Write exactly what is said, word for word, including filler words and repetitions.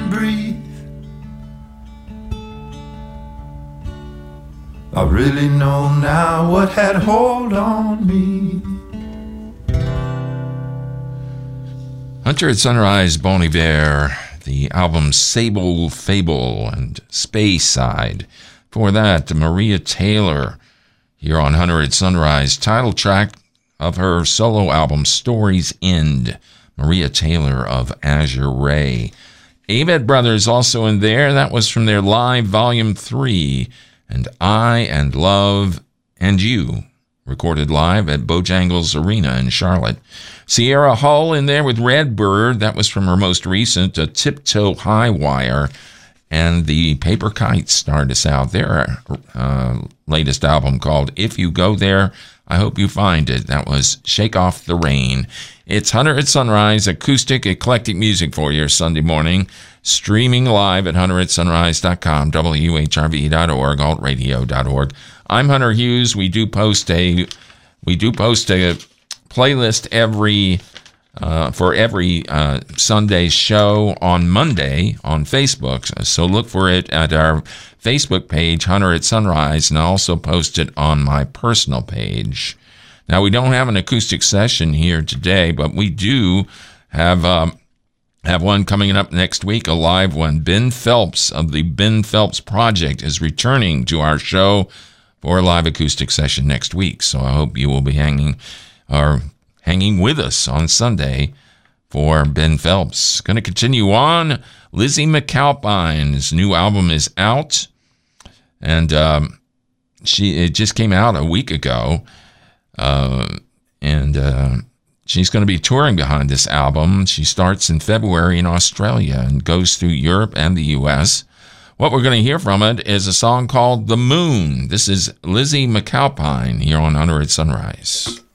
breathe. I really know now what had hold on me. Hunter at Sunrise, Bon Iver, the album Sable, Fable, and Space Side. For that, Maria Taylor, here on Hunter at Sunrise, title track of her solo album Story's End. Maria Taylor of Azure Ray. Avett Brothers also in there. That was from their live Volume three. And I and Love and You, recorded live at Bojangles Arena in Charlotte. Sierra Hull in there with Redbird. That was from her most recent, uh, Tiptoe High Wire. And the Paper Kites started us out. Their uh, latest album called If You Go There, I Hope You Find It. That was Shake Off the Rain. It's Hunter at Sunrise, acoustic, eclectic music for your Sunday morning. Streaming live at hunter at sunrise dot com, W H R V dot org, alt radio dot org. I'm Hunter Hughes. We do post a we do post a playlist every uh, for every uh, Sunday's show on Monday on Facebook. So look for it at our Facebook page, Hunter at Sunrise, and I also post it on my personal page. Now, we don't have an acoustic session here today, but we do have um, have one coming up next week, a live one. Ben Phelps of the Ben Phelps Project is returning to our show for a live acoustic session next week. So I hope you will be hanging or hanging with us on Sunday for Ben Phelps. Going to continue on. Lizzie McAlpine's new album is out, and um, she it just came out a week ago. Uh, and uh, she's going to be touring behind this album. She starts in February in Australia and goes through Europe and the U S. What we're going to hear from it is a song called The Moon. This is Lizzie McAlpine here on Hunter at Sunrise.